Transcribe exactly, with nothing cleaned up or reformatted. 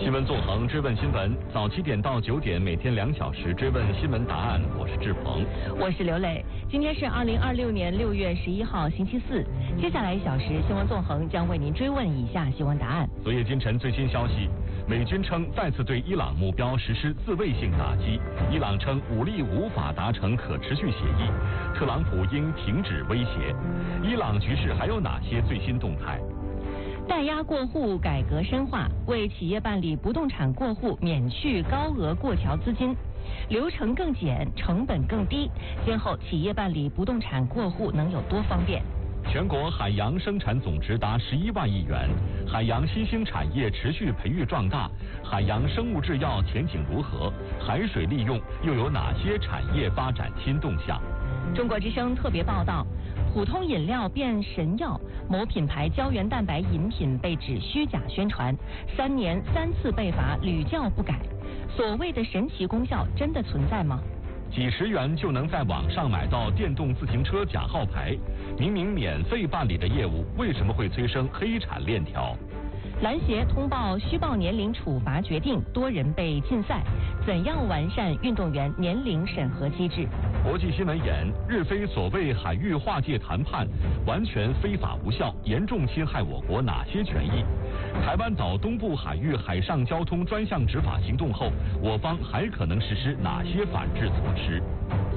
新闻纵横追问新闻，早七点到九点，每天两小时追问新闻答案。我是志鹏， 我是刘磊。今天是二零二六年六月十一号，星期四。接下来一小时，新闻纵横将为您追问以下新闻答案。 昨夜今晨最新消息，美军称再次对伊朗目标实施自卫性打击，伊朗称武力无法达成可持续协议，特朗普应停止威胁。伊朗局势还有哪些最新动态？ 代押过户改革深化，为企业办理不动产过户免去高额过桥资金，流程更简，成本更低。今后企业办理不动产过户能有多方便？ 全国海洋生产总值达十一万亿元，海洋新兴产业持续培育壮大，海洋生物制药前景如何？海水利用又有哪些产业发展新动向？ 中国之声特别报道，普通饮料变神药，某品牌胶原蛋白饮品被指虚假宣传，三年三次被罚，屡教不改。所谓的神奇功效真的存在吗？ 几十元就能在网上买到电动自行车假号牌，明明免费办理的业务，为什么会催生黑产链条？ 篮协通报虚报年龄处罚决定，多人被禁赛，怎样完善运动员年龄审核机制？ 国际新闻言，日非所谓海域划界谈判完全非法无效，严重侵害我国哪些权益？台湾岛东部海域海上交通专项执法行动后，我方还可能实施哪些反制措施？